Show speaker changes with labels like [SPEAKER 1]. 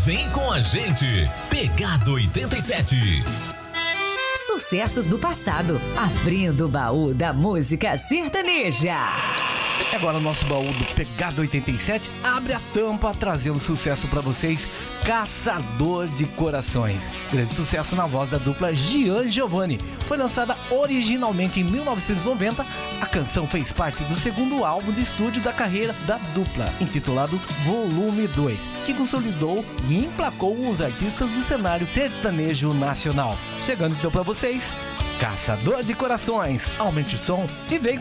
[SPEAKER 1] Vem com a gente, Pegada 87.
[SPEAKER 2] Sucessos do passado, abrindo o baú da música sertaneja.
[SPEAKER 3] Agora o nosso baú do Pegada 87 abre a tampa, trazendo sucesso pra vocês, Caçador de Corações. Grande sucesso na voz da dupla Gian Giovanni. Foi lançada originalmente em 1990, a canção fez parte do segundo álbum de estúdio da carreira da dupla, intitulado Volume 2, que consolidou e emplacou os artistas do cenário sertanejo nacional. Chegando então pra vocês, Caçador de Corações. Aumente o som e vem